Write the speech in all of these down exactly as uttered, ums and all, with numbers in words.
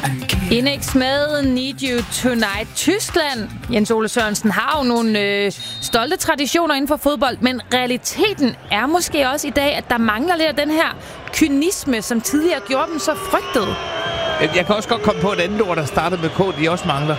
Inex med Need You Tonight. Tyskland, Jens Ole Sørensen, har jo nogle øh, stolte traditioner inden for fodbold, men realiteten er måske også i dag, at der mangler lidt af den her kynisme, som tidligere gjorde dem så frygtede. Jeg kan også godt komme på et andet ord, der startede med K, de også mangler.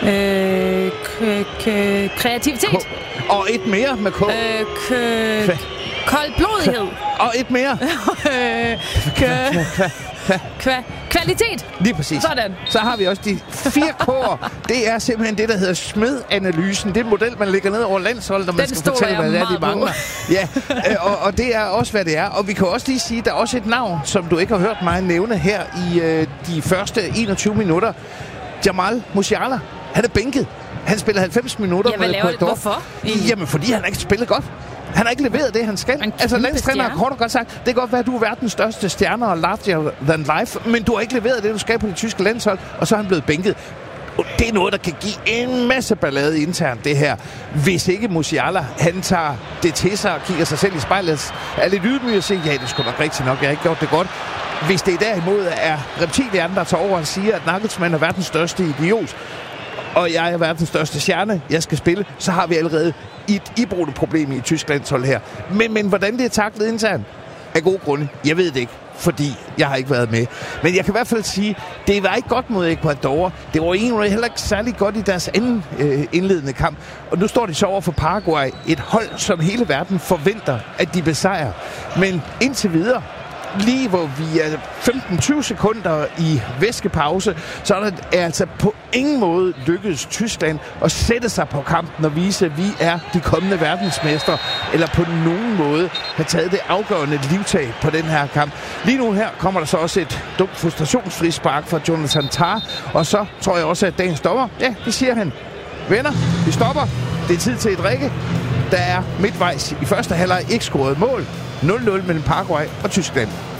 Øh, k- k- kreativitet. K- og et mere med K. Øh, k- koldblodighed. Og et mere. øh, k- Kva- kvalitet. Lige præcis. Sådan. Så har vi også de fire K'er. Det er simpelthen det, der hedder Smed-analysen. Det er en model, man lægger ned over landsholdet, når man Den skal fortælle, hvad det er, de mangler. Ja, og, og det er også, hvad det er. Og vi kan også lige sige, at der er også et navn, som du ikke har hørt mig nævne her i øh, de første enogtyve minutter. Jamal Musiala. Han er bænket. Han spiller halvfems minutter. Ja, hvad laver det? Hvorfor? Jamen, fordi han ikke spillet godt. Han har ikke leveret det, han skal. Altså, landstræner har kort og godt sagt, det kan godt være, at du er verdens største stjerne og larger than life, men du har ikke leveret det, du skal på det tyske landshold, og så er han blevet bænket. Og det er noget, der kan give en masse ballade internt, det her. Hvis ikke Musiala, han tager det til sig og kigger sig selv i spejlet, er lidt ydmyg og siger, ja, det skulle nok rigtigt nok, jeg har ikke gjort det godt. Hvis det derimod er reptilianer, der tager over og siger, at Nagelsmann er verdens største idiot, og jeg er verdens største stjerne, jeg skal spille, så har vi allerede et iboende problem i Tysklands hold her. Men, men hvordan det er taklet internt? Af gode grunde. Jeg ved det ikke, fordi jeg har ikke været med. Men jeg kan i hvert fald sige, det var ikke godt mod Ecuador. Det var egentlig heller ikke særlig godt i deres anden øh, indledende kamp. Og nu står de så over for Paraguay. Et hold, som hele verden forventer, at de besejrer. Men indtil videre, lige hvor vi er femten til tyve sekunder i væskepause, så er det altså på ingen måde lykkedes Tyskland at sætte sig på kampen og vise, at vi er de kommende verdensmestre, eller på nogen måde have taget det afgørende livtag på den her kamp. Lige nu her kommer der så også et dumt frustrationsfrispark fra Jonathan Tah, og så tror jeg også, at dagens dommer, ja, det siger han. Venner, vi stopper. Det er tid til et drikke. Der er midtvejs i første halvleg ikke scoret mål. nul nul mellem Paraguay og Tyskland.